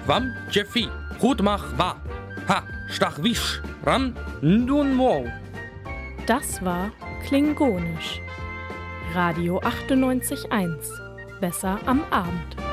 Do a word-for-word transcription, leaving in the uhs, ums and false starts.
Wam Jeffi, Hutmach wa, ha, stach wisch, ran, ndun mo. Das war Klingonisch. Radio achtundneunzig Komma eins. Besser am Abend.